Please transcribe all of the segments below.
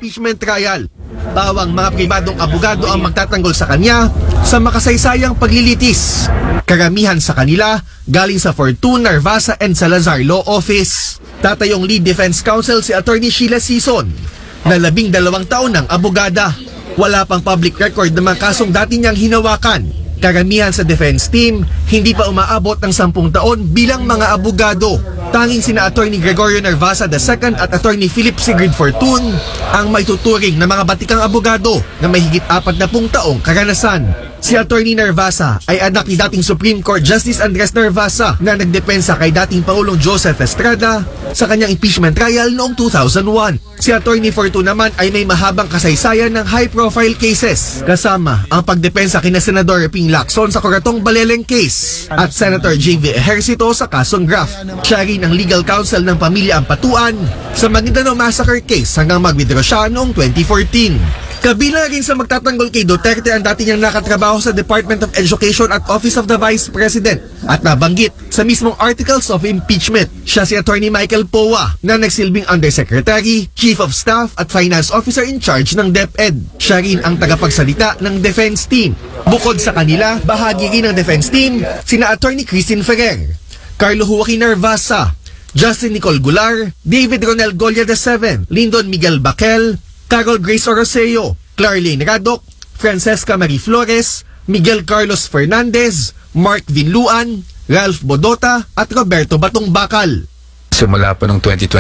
impeachment trial. Bawang mga pribadong abogado ang magtatanggol sa kanya sa makasaysayang paglilitis. Karamihan sa kanila galing sa Fortune, Narvasa and Salazar Law Office. Tatayong lead defense counsel si Attorney Sheila Sison na 12 taon ng abogada. Wala pang public record ng mga kasong dati niyang hinawakan. Karamihan sa defense team, hindi pa umaabot ng 10 taon bilang mga abogado. Tanging sina Attorney Gregorio Narvasa II at Attorney Philip Sigrid Fortune ang may tuturing na mga batikang abogado na may higit 40 taong karanasan. Si Attorney Narvasa ay anak ni dating Supreme Court Justice Andres Narvasa na nagdepensa kay dating Pangulong Joseph Estrada sa kanyang impeachment trial noong 2001. Si Attorney Fortune naman ay may mahabang kasaysayan ng high-profile cases kasama ang pagdepensa kina Senador Ping Lacson sa Coratong Baleleng case at Senator J.V. Ejercito sa kasong graft. Siya rin ang legal counsel ng pamilya Ampatuan sa Maguindanao Massacre case hanggang mag-withdraw siya noong 2014. Kabilang rin sa magtatanggol kay Duterte ang dati niyang nakatrabaho sa Department of Education at Office of the Vice President at nabanggit sa mismong Articles of Impeachment. Siya si Attorney Michael Poa na nagsilbing Undersecretary, Chief of Staff at Finance Officer in charge ng DepEd. Siya rin ang tagapagsalita ng Defense Team. Bukod sa kanila, bahagi rin ng Defense Team sina Attorney Christine Ferrer, Carlo Joaquin Narvasa, Justin Nicole Gular, David Ronel Golia II, Lyndon Miguel Baquel, Carol Grace Oroseo, Clarlene Radok, Francesca Marie Flores, Miguel Carlos Fernandez, Mark Vinluan, Ralph Bodota at Roberto Batong Bakal. Simula pa noong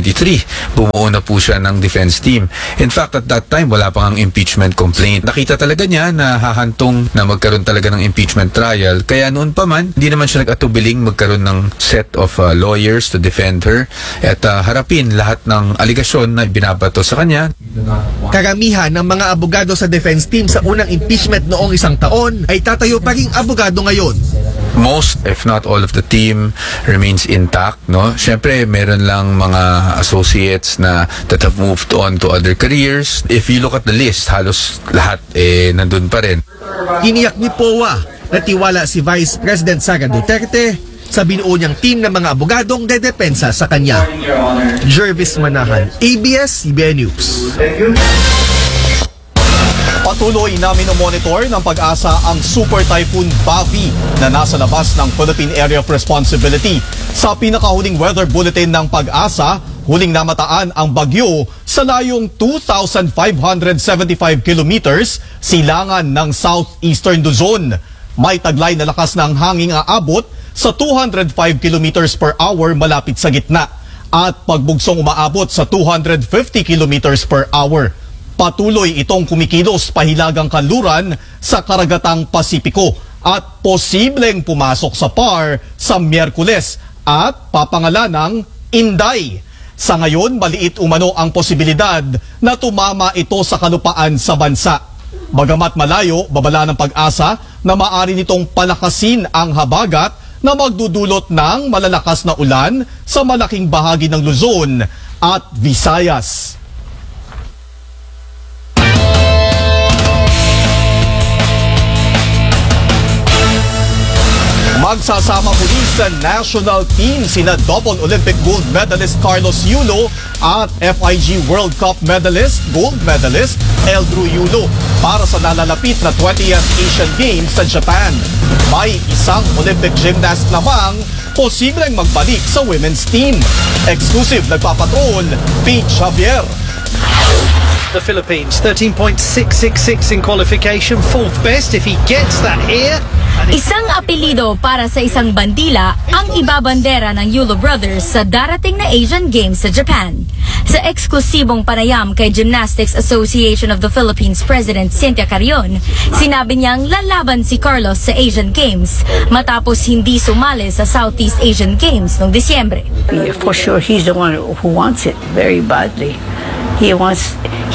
2023, bumuo na po siya ng defense team. In fact, at that time, wala pang impeachment complaint. Nakita talaga niya na hahantong na magkaroon talaga ng impeachment trial. Kaya noon pa man, hindi naman siya nag-atubiling magkaroon ng set of lawyers to defend her at harapin lahat ng aligasyon na binabato sa kanya. Karamihan ng mga abogado sa defense team sa unang impeachment noong 1 taon ay tatayo pa ring abogado ngayon. Most, if not all of the team remains intact, no? Siyempre, meron lang mga associates na that have moved on to other careers. If you look at the list, halos lahat nandun pa rin. Iniyak ni Poa na tiwala si Vice President Sara Duterte sa binuo niyang team ng mga abogadong dedepensa sa kanya. Jervis Manahan, ABS-CBN News. Patuloy namin monitor ng Pag-asa ang Super Typhoon Bavi na nasa labas ng Philippine Area of Responsibility. Sa pinakahuling weather bulletin ng Pag-asa, huling namataan ang bagyo sa layong 2,575 kilometers silangan ng southeastern Luzon. May taglay na lakas ng hangin aabot sa 205 kilometers per hour malapit sa gitna at pagbugsong umaabot sa 250 kilometers per hour. Patuloy itong kumikilos pahilagang kanluran sa karagatang Pasipiko at posibleng pumasok sa PAR sa Miyerkules at papangalanang Inday. Sa ngayon, maliit umano ang posibilidad na tumama ito sa kalupaan sa bansa. Bagamat malayo, babala ng Pag-asa na maaari nitong palakasin ang habagat na magdudulot ng malalakas na ulan sa malaking bahagi ng Luzon at Visayas. Magsasama muli sa national team sina double Olympic gold medalist Carlos Yulo at FIG World Cup medalist, gold medalist Eldrew Yulo para sa nalalapit na 20th Asian Games sa Japan. May isang Olympic gymnast namang posibleng magbalik sa women's team. Exclusive nagpapatrol, Pete Xavier. The Philippines, 13.666 in qualification, fourth best if he gets that here. Isang apelido para sa isang bandila ang ibabandera ng Yulo Brothers sa darating na Asian Games sa Japan. Sa eksklusibong panayam kay Gymnastics Association of the Philippines President Cynthia Carrion, sinabi niyang lalaban si Carlos sa Asian Games matapos hindi sumali sa Southeast Asian Games noong Disyembre. For sure, he's the one who wants it very badly. He wants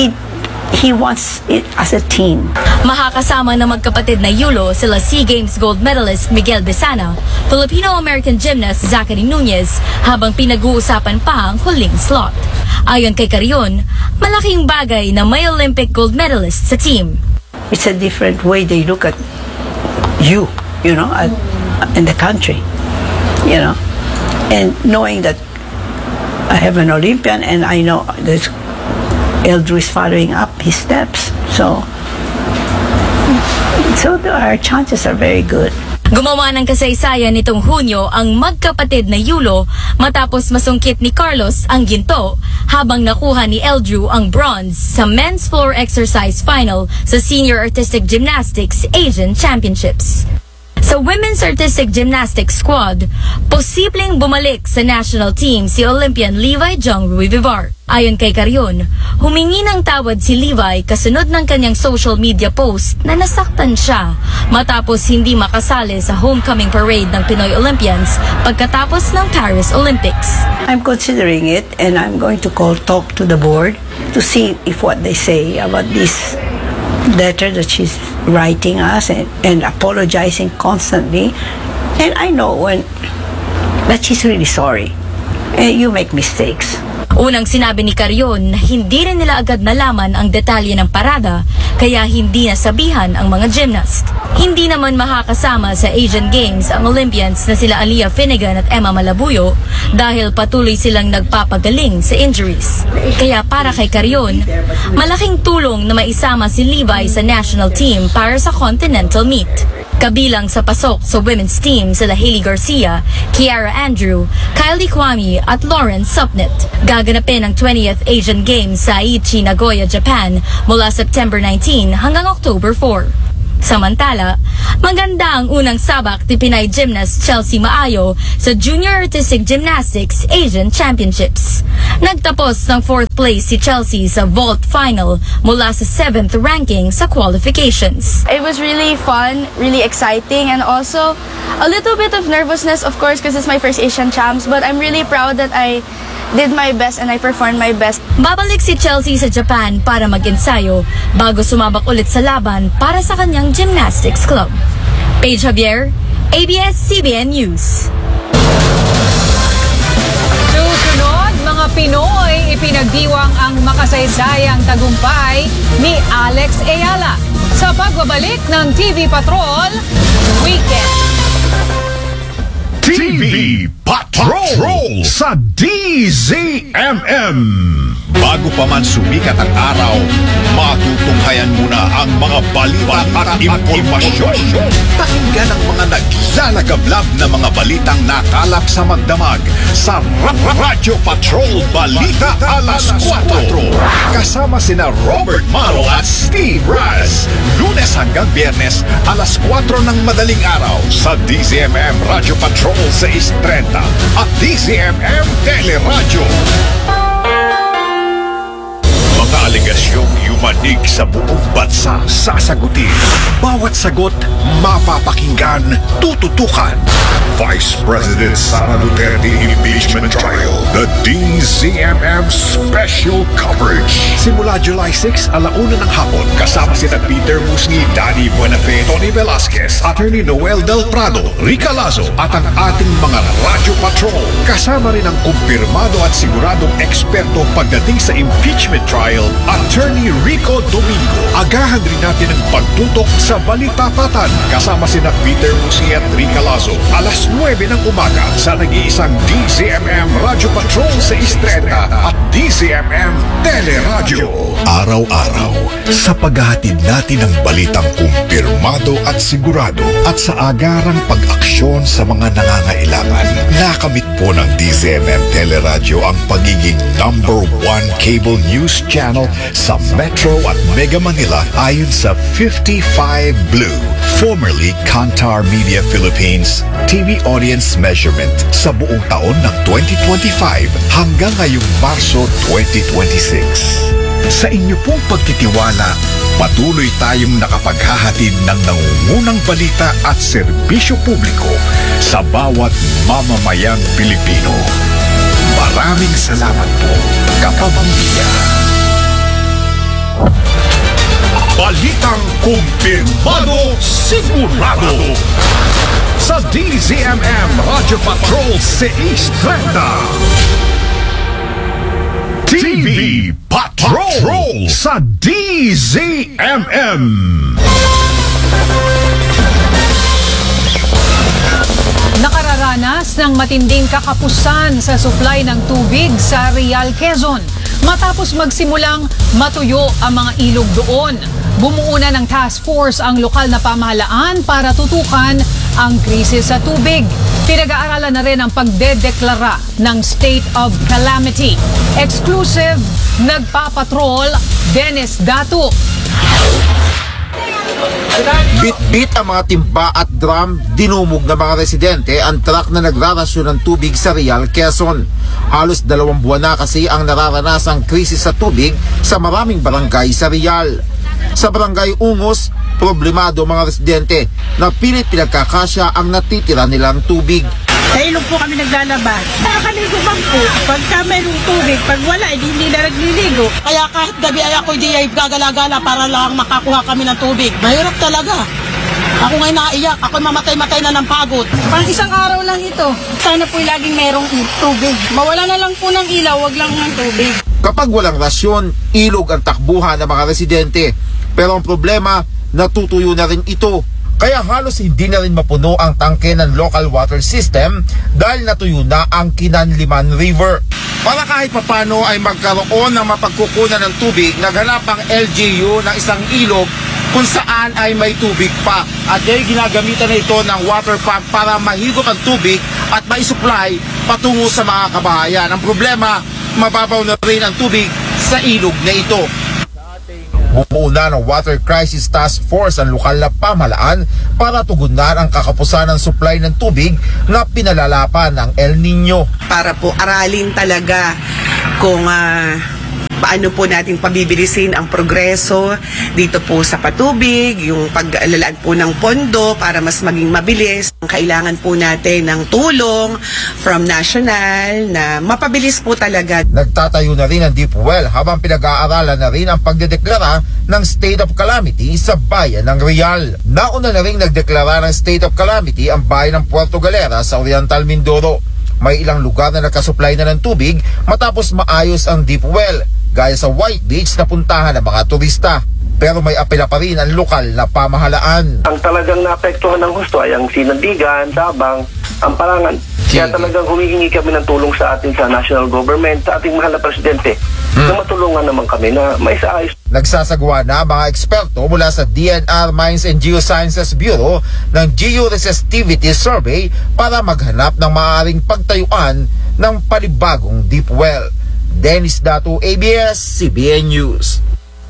it as a team. Makakasama ng magkapatid na Yulo sila SEA Games gold medalist Miguel Besana, Filipino-American gymnast Zachary Nunez, habang pinag-uusapan pa ang huling slot. Ayon kay Carrion, malaking bagay na may Olympic gold medalist sa team. It's a different way they look at you know, in the country, you know, and knowing that I have an Olympian and I know there's Eldrew is following up his steps. So our chances are very good. Gumawa ng kasaysayan nitong Hunyo ang magkapatid na Yulo matapos masungkit ni Carlos ang ginto habang nakuha ni Eldrew ang bronze sa men's floor exercise final sa Senior Artistic Gymnastics Asian Championships. Sa women's artistic gymnastics squad, posibleng bumalik sa national team si Olympian Levi Jong Rui Vivar. Ayon kay Carion, humingi ng tawad si Levi kasunod ng kanyang social media post na nasaktan siya matapos hindi makasali sa homecoming parade ng Pinoy Olympians pagkatapos ng Paris Olympics. I'm considering it, and I'm going to talk to the board to see if what they say about this letter that she's writing us and apologizing constantly. And I know that she's really sorry. You make mistakes. Unang sinabi ni Carion na hindi rin nila agad nalaman ang detalye ng parada kaya hindi nasabihan ang mga gymnast. Hindi naman makakasama sa Asian Games ang Olympians na sila Aliyah Finnegan at Emma Malabuyo dahil patuloy silang nagpapagaling sa injuries. Kaya para kay Carion, malaking tulong na maisama si Levi sa national team para sa continental meet. Kabilang sa pasok sa women's team sila Hailey Garcia, Kiara Andrew, Kylie Kwame at Lauren Supnet. Gaganapin ang 20th Asian Games sa Aichi, Nagoya, Japan mula September 19 hanggang October 4. Samantala, maganda ang unang sabak ni Pinay gymnast Chelsea Maayo sa Junior Artistic Gymnastics Asian Championships. Nagtapos ng 4th place si Chelsea sa vault final mula sa 7th ranking sa qualifications. It was really fun, really exciting, and also a little bit of nervousness, of course, because it's my first Asian Champs, but I'm really proud that I did my best and I performed my best. Babalik si Chelsea sa Japan para mag-ensayo bago sumabak ulit sa laban para sa kanyang gymnastics club. Paige Javier, ABS-CBN News. Susunod, mga Pinoy, ipinagdiwang ang makasaysayang tagumpay ni Alex Ayala sa pagbabalik ng TV Patrol Weekend. TV Patrol sa DZMM. Bago pa man sumikat ang araw, matutunghayan muna ang mga balita at impormasyon. Pakinggan ang mga naglalagablab na mga balitang nakalap sa magdamag sa Radyo Patrol Balita Alas 4. Kasama sina Robert Maro at Steve Raz. Lunes hanggang Biyernes, alas 4 ng madaling araw sa DZMM Radyo Patrol 630 at DZMM Teleradyo. Mga aligasyong yumanig sa buong bansa sasagutin. Bawat sagot mapapakinggan, tututukan. Vice President Sara Duterte Impeachment Trial, the DZMM Special Coverage. Simula July 6, alauna ng hapon, kasama sina Peter Musni, Danny Buenafe, Tony Velasquez, Attorney Noel Del Prado, Rica Lazo, at ang ating mga Radio Patrol. Kasama rin ang kumpirmado at siguradong eksperto pagdating sa impeachment trial, Attorney Rico Domingo. Agahan rin natin ang pagtutok sa Balitapatan kasama sina Peter Musni at Rica Lazo. Alas 9 ng umaga sa nag-iisang DZMM Radio Patrol sa Istreta at DZMM Teleradyo. Araw-araw sa paghahatid natin ng balitang kumpirmado at sigurado at sa agarang pag-aksyon sa mga nangangailangan. Nakamit po ng DZMM Teleradyo ang pagiging #1 cable news channel sa Metro at Mega Manila ayon sa 55 Blue, formerly Kantar Media Philippines TV audience measurement sa buong taon ng 2025 hanggang ngayong Marso 2026. Sa inyo pong pagtitiwala, patuloy tayong nakapaghahatid ng nangungunang balita at serbisyo publiko sa bawat mamamayang Pilipino. Maraming salamat po, kapamilya. Balitang kumpirmado, sigurado sa DZMM Radio Patrol 630. TV Patrol sa DZMM. Nakararanas ng matinding kakapusan sa supply ng tubig sa Real, Quezon. matapos magsimulang matuyo ang mga ilog doon. Bumuo na ng task force ang lokal na pamahalaan para tutukan ang krisis sa tubig. Pinag-aaralan na rin ang pagdedeklara ng state of calamity. Exclusive, nagpapatrol, Dennis Datu. Bit-bit ang mga timba at drum, dinumog ng mga residente ang truck na nagrarasyon ng tubig sa Real, Quezon. Halos 2 buwan na kasi ang nararanasang krisis sa tubig sa maraming barangay sa Real. Sa barangay Ungos, problemado ang mga residente na pilit pinagkakasya ang natitira nilang tubig. Sa ilog po kami naglalaba. Nakakaligo bang po? Pagka mayroong tubig, pag wala, hindi na nagliligo. Kaya kahit gabi ay ako hindi ay gagala-gala para lang makakuha kami ng tubig. Mahirap talaga. Ako ngayon naiyak. Ako mamatay-matay na ng pagod. Pang isang araw lang ito. Sana po laging mayroong tubig. Mawala na lang po ng ilaw, wag lang ng tubig. Kapag walang rasyon, ilog ang takbuhan ng mga residente. Pero ang problema, natutuyo na rin ito. Kaya halos hindi na rin mapuno ang tangke ng local water system dahil natuyo na ang Kinanliman River. Para kahit papano ay magkaroon ng mapagkukunan ng tubig, naghanap ang LGU ng isang ilog kung saan ay may tubig pa. At ay ginagamitan na ito ng water pump para mahigop ang tubig at maisupply patungo sa mga kabahayan. Ang problema, mababaw na rin ang tubig sa ilog na ito. Bumuo na ng Water Crisis Task Force ang lokal na pamahalaan para tugunan ang kakapusan ng supply ng tubig na pinalalapan ng El Nino. Para po aralin talaga kung paano po natin pabibilisin ang progreso dito po sa patubig, yung pag-alalaan po ng pondo para mas maging mabilis. Kailangan po natin ng tulong from national na mapabilis po talaga. Nagtatayo na rin ang deep well habang pinag-aaralan na rin ang pagdedeklara ng state of calamity sa bayan ng Real. Nauna na rin nagdeklara ng state of calamity ang bayan ng Puerto Galera sa Oriental Mindoro. May ilang lugar na nakasupply na ng tubig matapos maayos ang deep well, gaya sa White Beach na puntahan ng mga turista. Pero may apela pa rin ang lokal na pamahalaan. Ang talagang naapektuhan ng husto ay ang Sinandigan, Sabang, Amparangan. Kaya talagang humihingi kami ng tulong sa atin sa national government, sa ating mahal na presidente, na matulungan naman kami na maisaayos. Nagsasagawa na mga eksperto mula sa DNR Mines and Geosciences Bureau ng Georesistivity Survey para maghanap ng maaaring pagtayuan ng panibagong deep well. Dennis Datu, ABS-CBN News.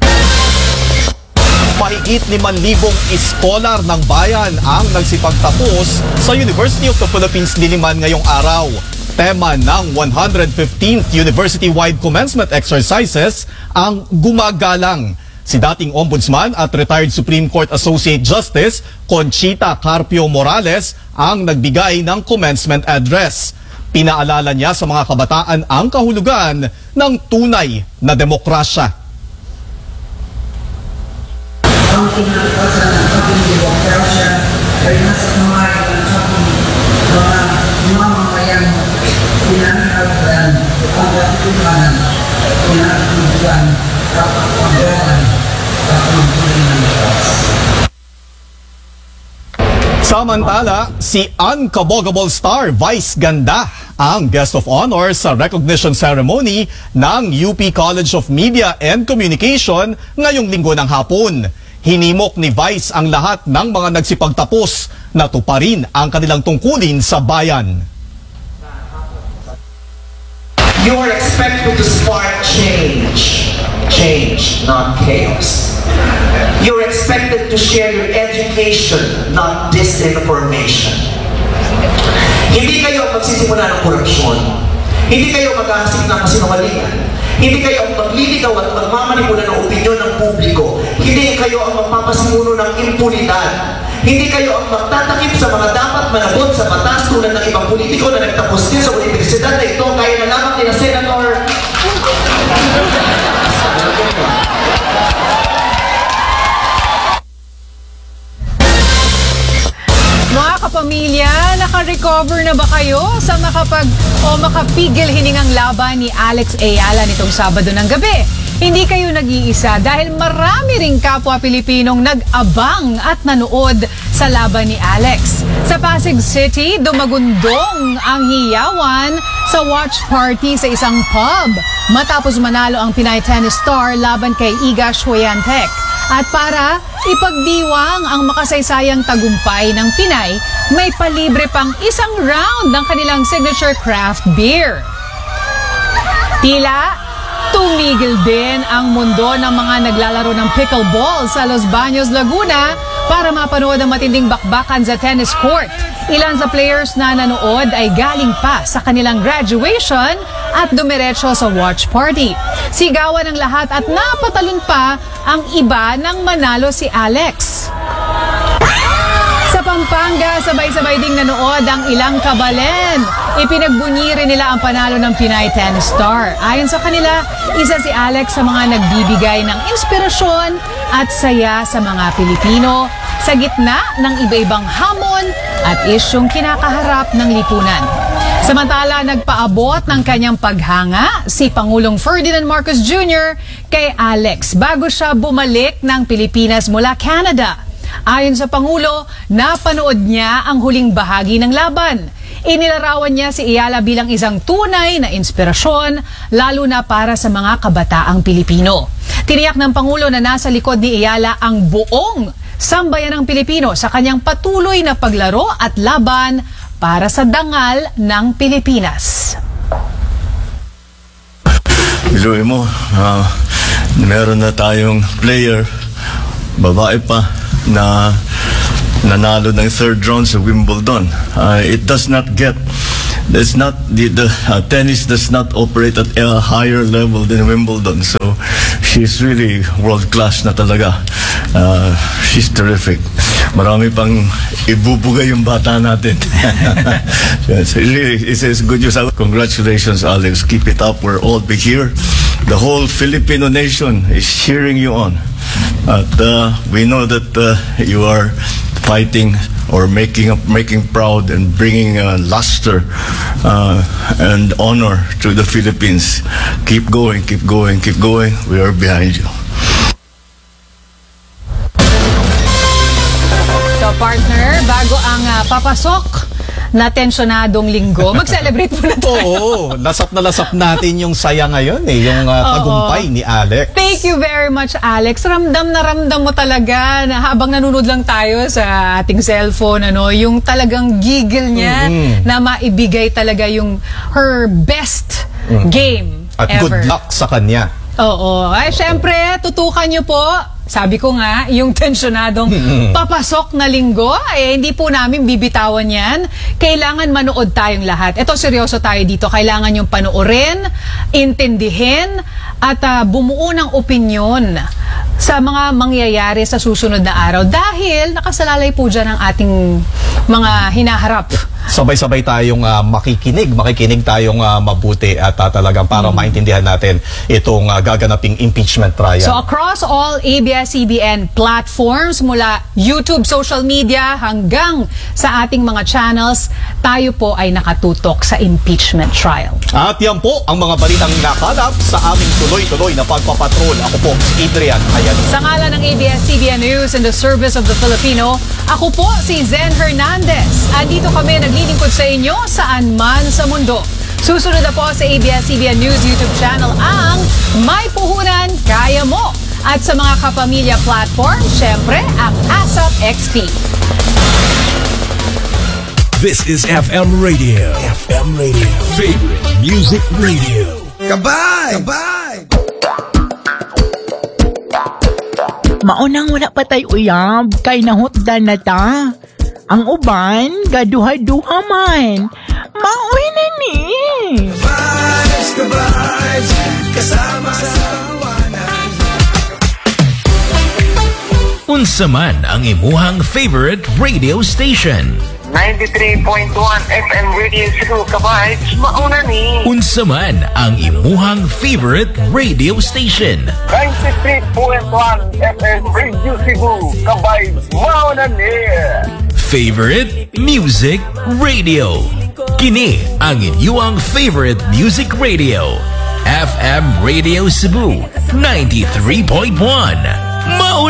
Mahigit 5,000 iskolar ng bayan ang nagsipagtapos sa University of the Philippines Diliman ngayong araw. Tema ng 115th University-wide Commencement Exercises ang gumagalang. Si dating Ombudsman at retired Supreme Court Associate Justice Conchita Carpio Morales ang nagbigay ng commencement address. Pinaalala niya sa mga kabataan ang kahulugan ng tunay na demokrasya. Ang kinakasan ng ating demokrasya ay nasa kamay ng ating mga mamamayan, pinanagdan ang katutunan, pinatulugan, kapapagalan, kapampunin ng Diyos. Samantala, si Uncabogable Star Vice Ganda ang guest of honor sa recognition ceremony ng UP College of Media and Communication ngayong linggo ng hapon. Hinimok ni Vice ang lahat ng mga nagsipagtapos na tuparin ang kanilang tungkulin sa bayan. You are expected to spark change. Change, not chaos. You're expected to share your education, not disinformation. Hindi kayo magsisimula ng korupsyon. Hindi kayo mag-aasik ng kasinungalingan. Hindi kayo ang magliligaw at magmamanipula ng opinyon ng publiko. Hindi kayo ang magpapasimuno ng impunidad. Hindi kayo ang magtatakip sa mga dapat managot sa batas tulad ng ibang politiko na nagtapos din sa universidad na ito kaya na lamang nila Senator. Mga kapamilya, naka-recover na ba kayo sa makapigil hiningang laban ni Alex Ayala nitong Sabado ng gabi? hindi kayo nag-iisa dahil marami ring kapwa Pilipinong nag-abang at nanood sa laban ni Alex. Sa Pasig City, dumagundong ang hiyawan sa watch party sa isang pub matapos manalo ang Pinay tennis star laban kay Iga Swiatek. At para ipagdiwang ang makasaysayang tagumpay ng Pinay, may palibre pang isang round ng kanilang signature craft beer. Tila tumigil din ang mundo ng mga naglalaro ng pickleball sa Los Baños, Laguna para mapanood ang matinding bakbakan sa tennis court. Ilan sa players na nanood ay galing pa sa kanilang graduation at dumiretso sa watch party. Sigawan ng lahat at napatalon pa ang iba nang manalo si Alex. Sa Pampanga, sabay-sabay ding nanood ang ilang kabalen. Ipinagbunyi rin nila ang panalo ng Pinay tennis star. Ayon sa kanila, isa si Alex sa mga nagbibigay ng inspirasyon at saya sa mga Pilipino sa gitna ng iba-ibang hamon at isyong kinakaharap ng lipunan. Samantala, nagpaabot ng kanyang paghanga si Pangulong Ferdinand Marcos Jr. kay Alex bago siya bumalik ng Pilipinas mula Canada. Ayon sa Pangulo, napanood niya ang huling bahagi ng laban. Inilarawan niya si Ayala bilang isang tunay na inspirasyon, lalo na para sa mga kabataang Pilipino. Tiniyak ng Pangulo na nasa likod ni Ayala ang buong sambayan ng Pilipino sa kanyang patuloy na paglaro at laban para sa dangal ng Pilipinas. Biluin mo, meron na tayong player, babae pa, na nanalo ng third round sa Wimbledon. It does not get, it's not the tennis does not operate at a higher level than Wimbledon. So she's really world class na talaga. She's terrific. Marami pang ibubuga yung bata natin. Yes, really, it's good news. Congratulations, Alex. Keep it up. We're all be here. The whole Filipino nation is cheering you on. At we know that you are fighting or making proud and bringing luster and honor to the Philippines. Keep going, keep going, keep going. We are behind you. So partner, bago ang papasok na tensyonadong linggo, mag-celebrate muna tayo. Oo, lasap natin yung saya ngayon yung tagumpay ni Alex. Thank you very much, Alex. Ramdam na ramdam mo talaga na habang nanonood lang tayo sa ating cellphone, yung talagang gigil niya na maibigay talaga yung her best game at ever. Good luck sa kanya. Oo. Ay, syempre, tutukan niyo po. Sabi ko nga, yung tensyonadong papasok na linggo, hindi po namin bibitawan yan. Kailangan manood tayong lahat. Ito, seryoso tayo dito. Kailangan yung panoorin, intindihin, at bumuo ng opinyon sa mga mangyayari sa susunod na araw. Dahil nakasalalay po dyan ang ating mga hinaharap. Sabay-sabay tayong makikinig tayong mabuti at talagang para maintindihan natin itong gaganaping impeachment trial. So across all ABS-CBN platforms, mula YouTube, social media, hanggang sa ating mga channels, tayo po ay nakatutok sa impeachment trial. At yan po ang mga balitang nakalap sa aming tuloy-tuloy na pagpapatrol. Ako po, Adrian Hayali. Sa ngalan ng ABS-CBN News in the service of the Filipino, ako po si Zen Hernandez. Andito kami naglilingkod sa inyo saan man sa mundo. Susunod na po sa ABS-CBN News YouTube channel ang May Puhunan, Kaya Mo. At sa mga kapamilya platform, syempre ang ASAP XP. This is FM Radio. FM Radio. Favorite Music Radio. Kabay! Maunang wala patay uyab, kay nahutdan na ta. Ang uban, gaduha-duha man. Maoy na ni. Vibes, ka-vibes, kasama sa kawanan. Unsa man ang imuhang favorite radio station? 93.1 FM Radio Cebu, ka-vibes, mauna ni. Unsa man ang imuhang favorite radio station? 93.1 FM Radio Cebu, ka-vibes, mauna ni. Favorite Music Radio. Kini ang inyong favorite music radio. FM Radio Cebu 93.1.